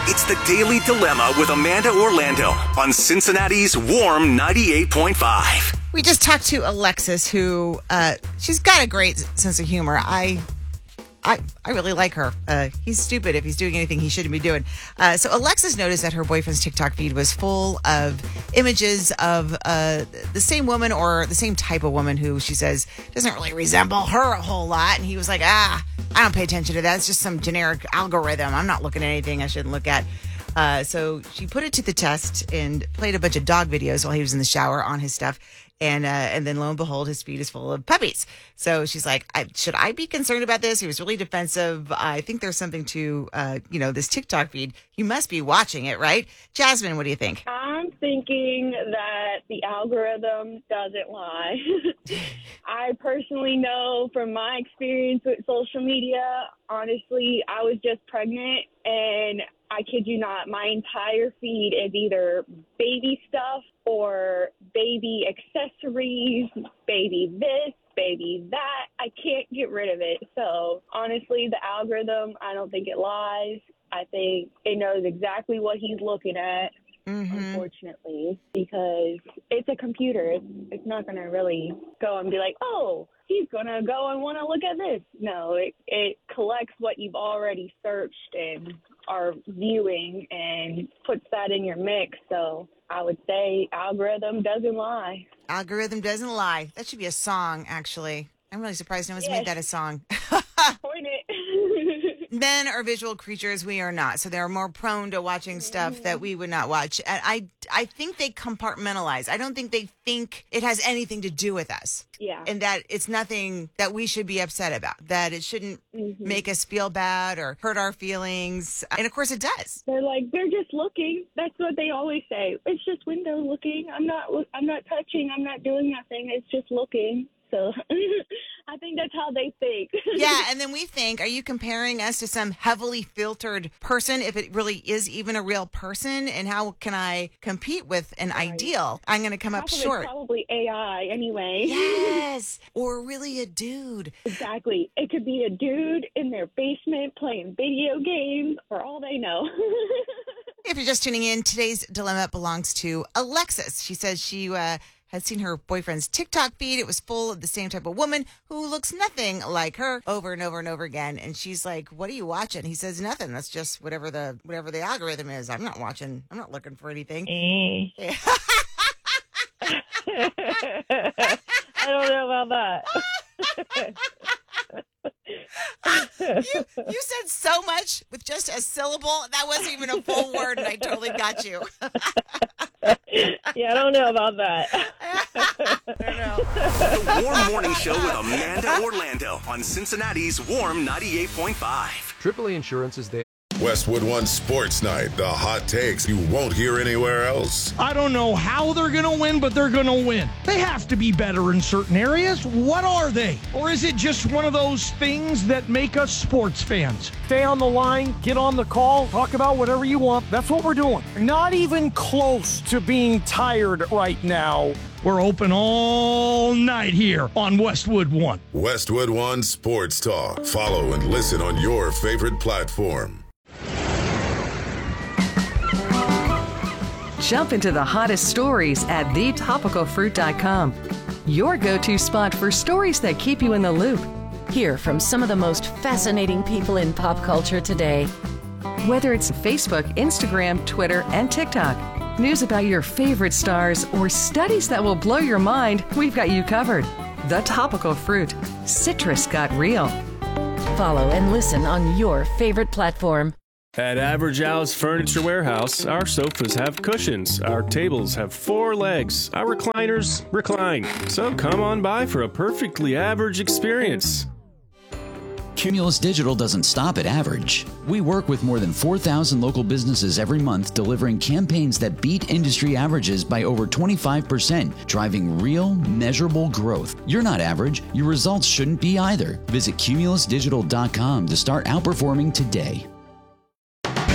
It's the Daily Dilemma with Amanda Orlando on Cincinnati's Warm 98.5. We just talked to Alexis, who she's got a great sense of humor. I really like her. He's stupid if he's doing anything he shouldn't be doing. So Alexis noticed that her boyfriend's TikTok feed was full of images of the same woman or the same type of woman who she says doesn't really resemble her a whole lot. And he was like, I don't pay attention to that. It's just some generic algorithm. I'm not looking at anything I shouldn't look at. So she put it to the test and played a bunch of dog videos while he was in the shower on his stuff. And then lo and behold, his feed is full of puppies. So she's like, should I be concerned about this? He was really defensive. I think there's something to, this TikTok feed. You must be watching it, right? Jasmine, what do you think? I'm thinking that the algorithm doesn't lie. I personally know from my experience with social media, honestly, I was just pregnant and I kid you not, my entire feed is either baby stuff or baby accessories, baby this, baby that. I can't get rid of it. So honestly, the algorithm, I don't think it lies. I think it knows exactly what he's looking at, unfortunately, because it's a computer. It's not going to really go and be like, oh, he's going to go and want to look at this. No, it collects what you've already searched and are viewing and puts that in your mix. So I would say algorithm doesn't lie. Algorithm doesn't lie. That should be a song, actually. I'm really surprised no one's made that a song. Point it. Men are visual creatures. We are not. So they're more prone to watching stuff that we would not watch. And I think they compartmentalize. I don't think they think it has anything to do with us. Yeah. And that it's nothing that we should be upset about. That it shouldn't make us feel bad or hurt our feelings. And of course it does. They're just looking. That's what they always say. It's just window looking. I'm not touching. I'm not doing nothing. It's just looking. So I think that's how they think. Yeah, and then we think, are you comparing us to some heavily filtered person if it really is even a real person? And how can I compete with an ideal? I'm going to come up short. Probably AI anyway. Yes, or really a dude. Exactly. It could be a dude in their basement playing video games for all they know. If you're just tuning in, today's dilemma belongs to Alexis. She says she had seen her boyfriend's TikTok feed. It was full of the same type of woman who looks nothing like her over and over and over again. And she's like, what are you watching? He says, nothing. That's just whatever the algorithm is. I'm not watching. I'm not looking for anything. I don't know about that. You said so much with just a syllable. That wasn't even a full word, and I totally got you. Yeah, I don't know about that. I don't know. The Warm Morning Show with Amanda Orlando on Cincinnati's Warm 98.5. AAA Insurance is there. Westwood One Sports Night. The hot takes you won't hear anywhere else. I don't know how they're going to win, but they're going to win. They have to be better in certain areas. What are they? Or is it just one of those things that make us sports fans? Stay on the line, get on the call, talk about whatever you want. That's what we're doing. Not even close to being tired right now. We're open all night here on Westwood One. Westwood One Sports Talk. Follow and listen on your favorite platform. Jump into the hottest stories at thetopicalfruit.com. Your go-to spot for stories that keep you in the loop. Hear from some of the most fascinating people in pop culture today. Whether it's Facebook, Instagram, Twitter, and TikTok, news about your favorite stars, or studies that will blow your mind, we've got you covered. The Topical Fruit. Citrus got real. Follow and listen on your favorite platform. At Average Al's Furniture Warehouse, our sofas have cushions, our tables have 4 legs, our recliners recline. So come on by for a perfectly average experience. Cumulus Digital doesn't stop at average. We work with more than 4,000 local businesses every month, delivering campaigns that beat industry averages by over 25%, driving real, measurable growth. You're not average. Your results shouldn't be either. Visit cumulusdigital.com to start outperforming today. Hi there,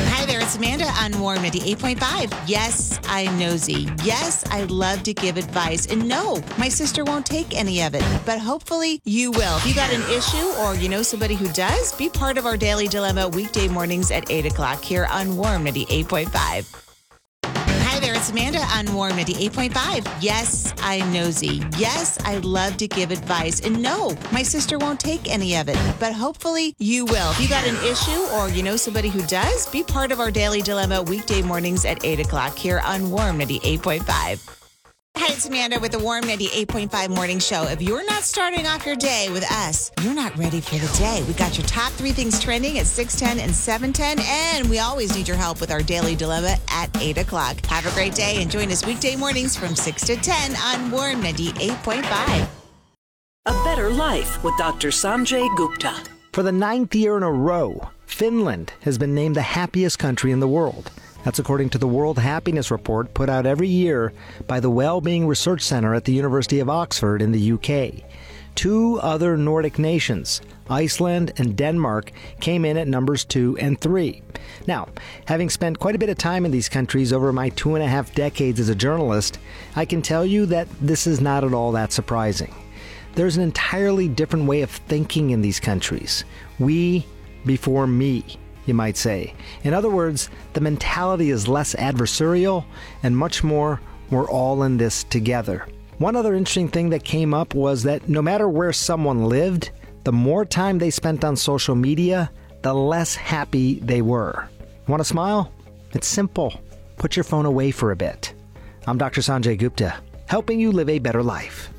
it's Amanda on Warm 98.5. Yes, I'm nosy. Yes, I love to give advice. And no, my sister won't take any of it. But hopefully you will. If you got an issue or you know somebody who does, be part of our Daily Dilemma weekday mornings at 8 o'clock here on Warm 98.5. Hi there, it's Amanda on Warm 98.5. Yes, I'm nosy. Yes, I love to give advice. And no, my sister won't take any of it. But hopefully you will. If you got an issue or you know somebody who does, be part of our Daily Dilemma weekday mornings at 8 o'clock here on Warm 98.5. Hi, it's Amanda with the Warm 98.5 Morning Show. If you're not starting off your day with us, you're not ready for the day. We got your top 3 things trending at 6:10 and 7:10, and we always need your help with our Daily Dilemma at 8 o'clock. Have a great day and join us weekday mornings from 6 to 10 on Warm 98.5. A Better Life with Dr. Sanjay Gupta. For the 9th year in a row, Finland has been named the happiest country in the world. That's according to the World Happiness Report put out every year by the Wellbeing Research Centre at the University of Oxford in the UK. 2 other Nordic nations, Iceland and Denmark, came in at numbers 2 and 3. Now, having spent quite a bit of time in these countries over my 2.5 decades as a journalist, I can tell you that this is not at all that surprising. There's an entirely different way of thinking in these countries. We before me, you might say. In other words, the mentality is less adversarial and much more, we're all in this together. One other interesting thing that came up was that no matter where someone lived, the more time they spent on social media, the less happy they were. Want to smile? It's simple. Put your phone away for a bit. I'm Dr. Sanjay Gupta, helping you live a better life.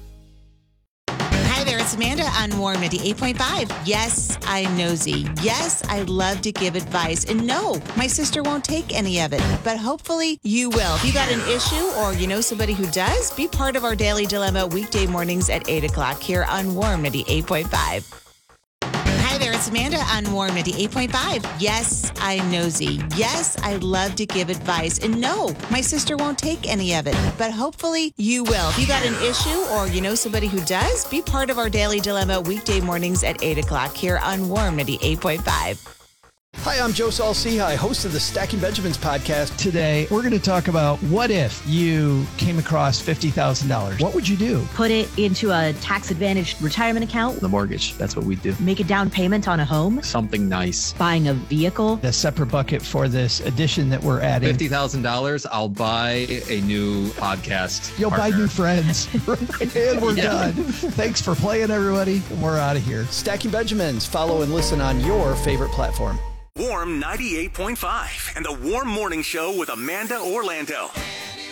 Hi there, it's Amanda on Warm 98.5. Yes, I'm nosy. Yes, I love to give advice. And no, my sister won't take any of it. But hopefully you will. If you got an issue or you know somebody who does, be part of our Daily Dilemma weekday mornings at 8 o'clock here on Warm 98.5. Hi there, it's Amanda on Warm 98.5. Yes, I'm nosy. Yes, I love to give advice. And no, my sister won't take any of it. But hopefully you will. If you got an issue or you know somebody who does, be part of our Daily Dilemma weekday mornings at 8 o'clock here on Warm 98.5. Hi, I'm Joe Saul-Sehy, host of the Stacking Benjamins podcast. Today, we're going to talk about what if you came across $50,000? What would you do? Put it into a tax-advantaged retirement account. The mortgage, that's what we do. Make a down payment on a home. Something nice. Buying a vehicle. The separate bucket for this addition that we're adding. $50,000, I'll buy a new podcast. You'll partner. buy new friends. And we're done. Thanks for playing, everybody. We're out of here. Stacking Benjamins. Follow and listen on your favorite platform. Warm 98.5 and the Warm Morning Show with Amanda Orlando.